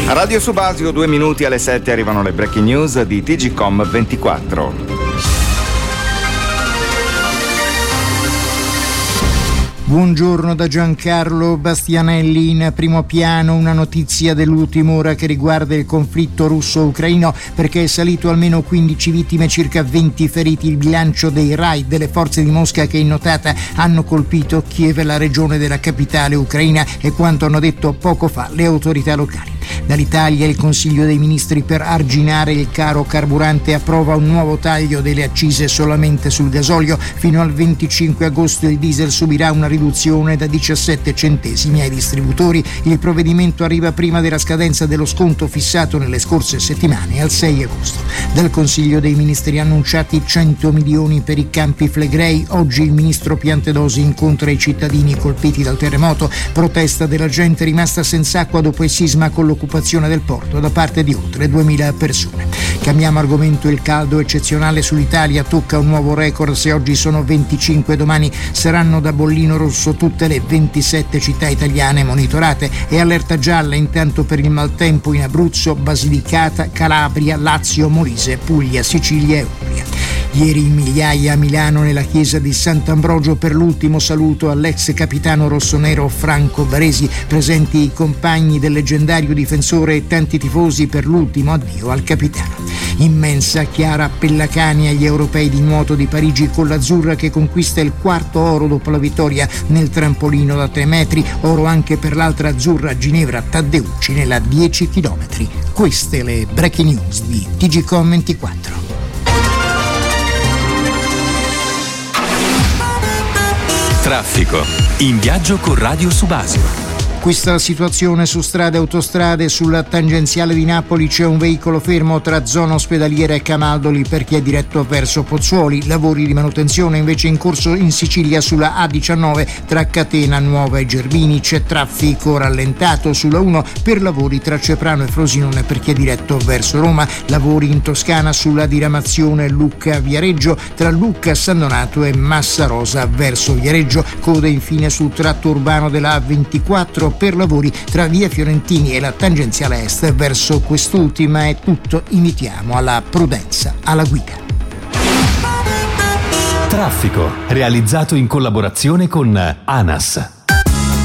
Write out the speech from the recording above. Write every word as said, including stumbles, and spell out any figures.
Radio Subasio, due minuti alle sette arrivano le breaking news di T G Com ventiquattro. Buongiorno da Giancarlo Bastianelli. In primo piano una notizia dell'ultima ora che riguarda il conflitto russo-ucraino, perché è salito almeno quindici vittime, circa venti feriti il bilancio dei raid delle forze di Mosca che in notata hanno colpito Kiev, la regione della capitale ucraina, e quanto hanno detto poco fa le autorità locali. Dall'Italia il Consiglio dei Ministri per arginare il caro carburante approva un nuovo taglio delle accise solamente sul gasolio. Fino al venticinque agosto il diesel subirà una riduzione da diciassette centesimi ai distributori. Il provvedimento arriva prima della scadenza dello sconto fissato nelle scorse settimane al sei agosto. Dal Consiglio dei Ministri annunciati cento milioni per i Campi Flegrei. Oggi il ministro Piantedosi incontra i cittadini colpiti dal terremoto. Protesta della gente rimasta senza acqua dopo il sisma con l'occupazione del porto da parte di oltre duemila persone. Cambiamo argomento. Il caldo eccezionale sull'Italia tocca un nuovo record. Se oggi sono venticinque, domani saranno da bollino rosso tutte le ventisette città italiane monitorate, e allerta gialla intanto per il maltempo in Abruzzo, Basilicata, Calabria, Lazio, Molise, Puglia, Sicilia e Umbria. Ieri in migliaia a Milano nella chiesa di Sant'Ambrogio per l'ultimo saluto all'ex capitano rossonero Franco Baresi, presenti i compagni del leggendario difensore e tanti tifosi per l'ultimo addio al capitano. Immensa Chiara Pellacani agli europei di nuoto di Parigi con l'azzurra che conquista il quarto oro dopo la vittoria nel trampolino da tre metri, oro anche per l'altra azzurra Ginevra Taddeucci nella dieci chilometri. Queste le breaking news di T G Com ventiquattro. Traffico. In viaggio con Radio Subasio. Questa situazione su strade e autostrade. Sulla tangenziale di Napoli c'è un veicolo fermo tra zona ospedaliera e Camaldoli per chi è diretto verso Pozzuoli. Lavori di manutenzione invece in corso in Sicilia sulla A diciannove tra Catena Nuova e Gervini. C'è traffico rallentato sulla uno per lavori tra Ceprano e Frosinone per chi è diretto verso Roma. Lavori in Toscana sulla diramazione Lucca-Viareggio tra Lucca, San Donato e Massarosa verso Viareggio. Code infine sul tratto urbano della A ventiquattro per lavori tra via Fiorentini e la tangenziale est verso quest'ultima. È tutto, invitiamo alla prudenza alla guida. Traffico, realizzato in collaborazione con ANAS.